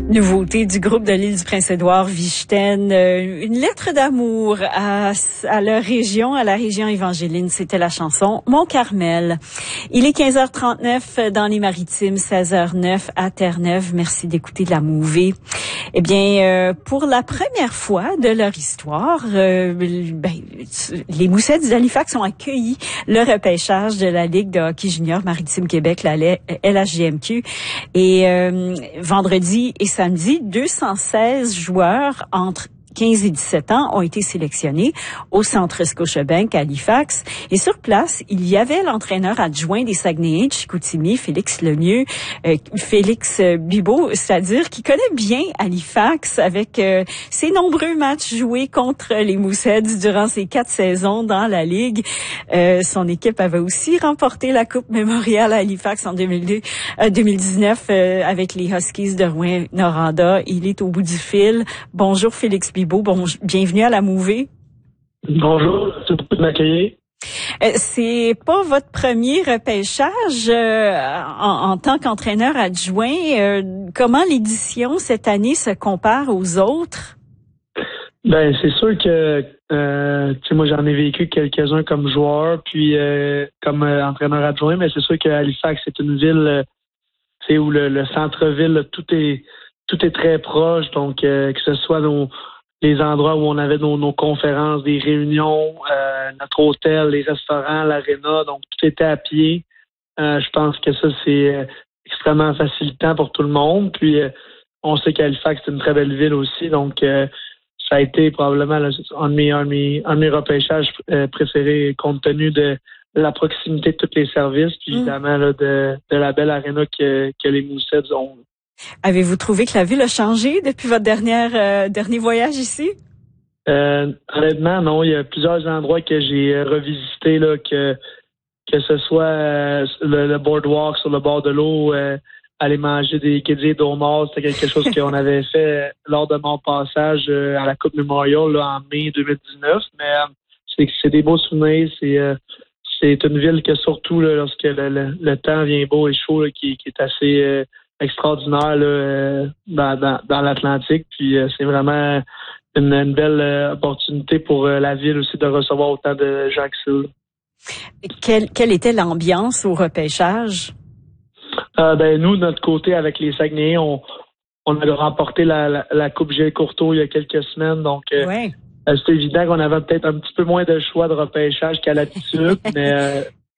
Nouveauté du groupe de l'île du Prince-Édouard, Vichten, une lettre d'amour à leur région, à la région évangéline. C'était la chanson Mon Carmel. Il est 15h39 dans les Maritimes, 16h09 à Terre-Neuve. Merci d'écouter de la mouvée. Eh bien, pour la première fois de leur histoire, les Moussets d'Halifax ont accueilli le repêchage de la Ligue de hockey junior Maritime Québec, la LHJMQ. Et vendredi et samedi, 216 joueurs entre 15 et 17 ans ont été sélectionnés au Centre Scotiabank à Halifax. Et sur place, il y avait l'entraîneur adjoint des Saguenayens de Chicoutimi, Félix Lemieux, Félix Bibeau, c'est-à-dire qui connaît bien Halifax avec ses nombreux matchs joués contre les Moussets durant ses 4 saisons dans la Ligue. Son équipe avait aussi remporté la Coupe Mémorial à Halifax en 2019 avec les Huskies de Rouyn-Noranda. Il est au bout du fil. Bonjour Félix Bibeau. Bienvenue à la mouvée. Bonjour, c'est beaucoup de m'accueillir. C'est pas votre premier repêchage en tant qu'entraîneur adjoint. Comment l'édition cette année se compare aux autres? Ben c'est sûr que moi j'en ai vécu quelques-uns comme joueur puis comme entraîneur adjoint, mais c'est sûr que Halifax c'est une ville où le centre-ville tout est très proche, donc que ce soit les endroits où on avait nos conférences, des réunions, notre hôtel, les restaurants, l'aréna, donc tout était à pied. Je pense que ça, c'est extrêmement facilitant pour tout le monde. Puis, on sait qu'Halifax, c'est une très belle ville aussi, donc ça a été probablement un de mes repêchages préférés compte tenu de la proximité de tous les services, puis évidemment là, de la belle aréna que les Moussets ont. Avez-vous trouvé que la ville a changé depuis votre dernier voyage ici? Honnêtement, non. Il y a plusieurs endroits que j'ai revisités, là, que ce soit le boardwalk sur le bord de l'eau, aller manger des quédiers d'homard, c'était quelque chose qu'on avait fait lors de mon passage à la Coupe Memorial là, en mai 2019. Mais c'est des beaux souvenirs. C'est une ville que surtout là, lorsque le temps vient beau et chaud, là, qui est assez extraordinaire là, dans l'Atlantique. Puis c'est vraiment une belle opportunité pour la ville aussi de recevoir autant de gens que ça. Quelle était l'ambiance au repêchage? Nous, de notre côté, avec les Saguenayens, on a remporté la Coupe Gilles Courteau il y a quelques semaines. Donc, ouais. c'est évident qu'on avait peut-être un petit peu moins de choix de repêchage qu'à l'habitude, mais